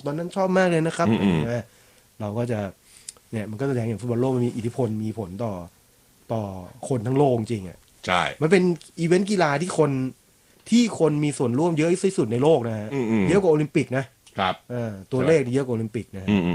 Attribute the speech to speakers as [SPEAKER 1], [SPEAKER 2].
[SPEAKER 1] ตอนนั้นชอบมากเลยนะครับเราก็จะเนี่ยมันก็แสดงอย่างฟุตบอลโลกมันมีอิทธิพลมีผลต่อคนทั้งโลกจริงอ่ะ
[SPEAKER 2] ใช่
[SPEAKER 1] มันเป็นอีเวนต์กีฬาที่คนมีส่วนร่วมเยอะที่สุดในโลกนะฮะเยอะกว่าโอลิมปิกนะครับตัวเลขเยอะกว่าโอลิมปิกนะฮะ